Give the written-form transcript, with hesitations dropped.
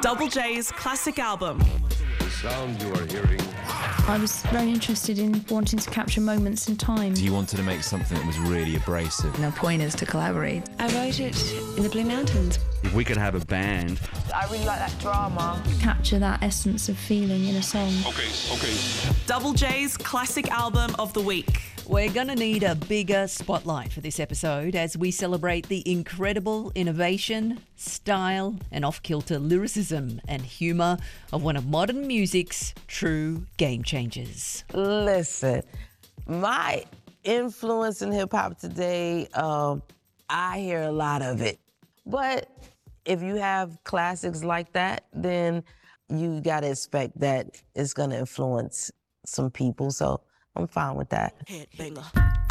Double J's classic album. The sound you are hearing. I was very interested in wanting to capture moments in time. You wanted to make something that was really abrasive. The point is to collaborate. I wrote it in the Blue Mountains. If we could have a band. I really like that drama. Capture that essence of feeling in a song. Okay. Double J's classic album of the week. We're going to need a bigger spotlight for this episode as we celebrate the incredible innovation, style and off-kilter lyricism and humour of one of modern music's true game changers. Listen, my influence in hip-hop today, I hear a lot of it. But if you have classics like that, then you got to expect that it's going to influence some people. So I'm fine with that. Headbanger.